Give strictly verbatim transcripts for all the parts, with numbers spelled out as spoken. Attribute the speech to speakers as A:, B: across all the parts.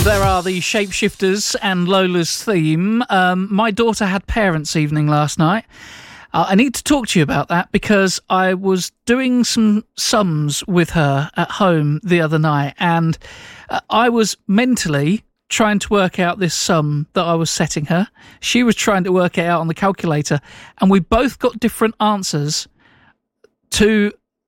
A: There are the Shapeshifters and Lola's theme. Um, my daughter had parents' evening last night. Uh, I need to talk to you about that because I was doing some sums with her at home the other night, and uh, I was mentally trying to work out this sum that I was setting her. She was trying to work it out on the calculator, and we both got different answers to...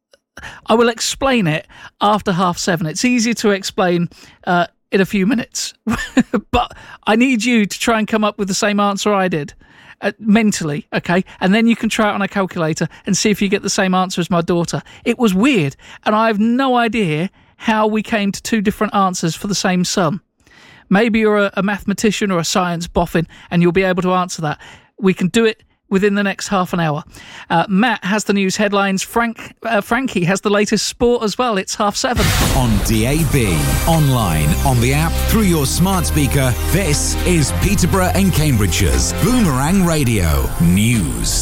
A: I will explain it after half seven. It's easier to explain uh, in a few minutes. But I need you to try and come up with the same answer I did. Uh, mentally, okay? And then you can try it on a calculator and see if you get the same answer as my daughter. It was weird, and I have no idea how we came to two different answers for the same sum. Maybe you're a, a mathematician or a science boffin, and you'll be able to answer that. We can do it within the next half an hour. Uh, Matt has the news headlines. Frank, uh, Frankie has the latest sport as well. It's half seven.
B: On D A B, online, on the app, through your smart speaker, this is Peterborough and Cambridgeshire's Boomerang Radio News.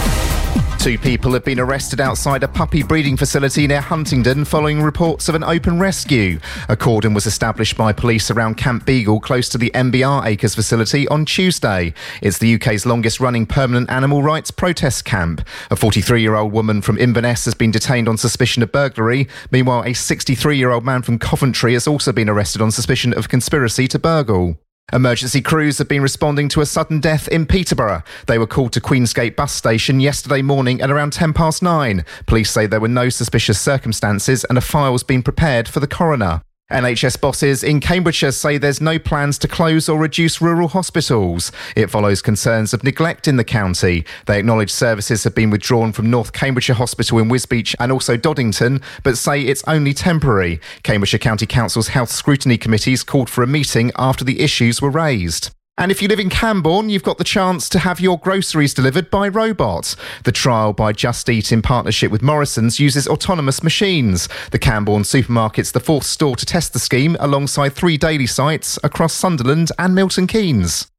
C: Two people have been arrested outside a puppy breeding facility near Huntingdon following reports of an open rescue. A cordon was established by police around Camp Beagle, close to the M B R Acres facility, on Tuesday. It's the U K's longest-running permanent animal rights protest camp. A forty-three-year-old woman from Inverness has been detained on suspicion of burglary. Meanwhile, a sixty-three-year-old man from Coventry has also been arrested on suspicion of conspiracy to burgle. Emergency crews have been responding to a sudden death in Peterborough. They were called to Queensgate bus station yesterday morning at around ten past nine. Police say there were no suspicious circumstances and a file's been prepared for the coroner. N H S bosses in Cambridgeshire say there's no plans to close or reduce rural hospitals. It follows concerns of neglect in the county. They acknowledge services have been withdrawn from North Cambridgeshire Hospital in Wisbech and also Doddington, but say it's only temporary. Cambridgeshire County Council's Health Scrutiny Committees called for a meeting after the issues were raised. And if you live in Camborne, you've got the chance to have your groceries delivered by robot. The trial by Just Eat in partnership with Morrison's uses autonomous machines. The Camborne supermarket's the fourth store to test the scheme alongside three daily sites across Sunderland and Milton Keynes.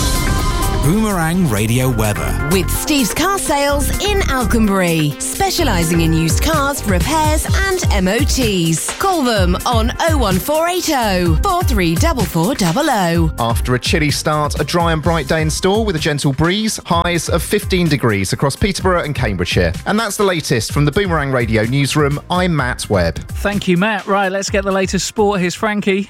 B: Boomerang Radio weather.
D: With Steve's Car Sales in Alconbury, specialising in used cars, repairs and M O Ts. Call them on oh one four eight oh, four three four four double oh.
C: After a chilly start, a dry and bright day in store with a gentle breeze, highs of fifteen degrees across Peterborough and Cambridgeshire. And that's the latest from the Boomerang Radio newsroom. I'm Matt Webb.
A: Thank you, Matt. Right, let's get the latest sport. Here's Frankie.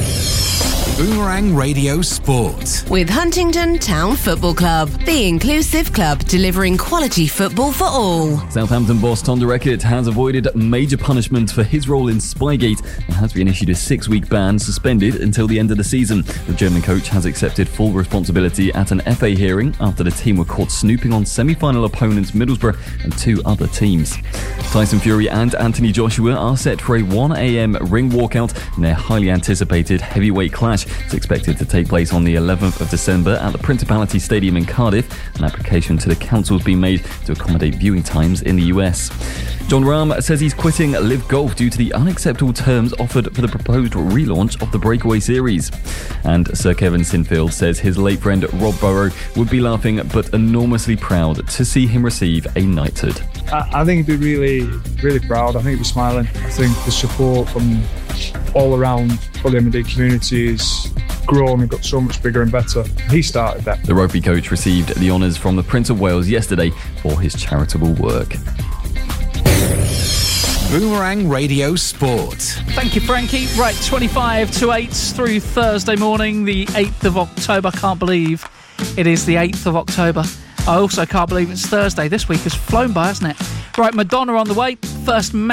B: Boomerang Radio Sport.
D: With Huntingdon Town Football Club, the inclusive club delivering quality football for all.
E: Southampton boss Tom de Reckert has avoided major punishment for his role in Spygate and has been issued a six-week ban, suspended until the end of the season. The German coach has accepted full responsibility at an F A hearing after the team were caught snooping on semi-final opponents Middlesbrough and two other teams. Tyson Fury and Anthony Joshua are set for a one a.m. ring walkout in their highly anticipated heavyweight clash. It's expected to take place on the eleventh of December at the Principality Stadium in Cardiff. An application to the council has been made to accommodate viewing times in the U S. Jon Rahm says he's quitting Live Golf due to the unacceptable terms offered for the proposed relaunch of the Breakaway Series. And Sir Kevin Sinfield says his late friend Rob Burrow would be laughing but enormously proud to see him receive a knighthood.
F: I, I think he'd be really, really proud. I think he'd be smiling. I think the support from all around for the M and D community is grown and got so much bigger and better. He started that.
E: The rugby coach received the honours from the Prince of Wales yesterday for his charitable work.
B: Boomerang Radio Sport.
A: Thank you, Frankie. Right, twenty-five to eight through Thursday morning, the eighth of October. I can't believe it is the eighth of October. I also can't believe it's Thursday. This week has flown by, hasn't it? Right, Madonna on the way. First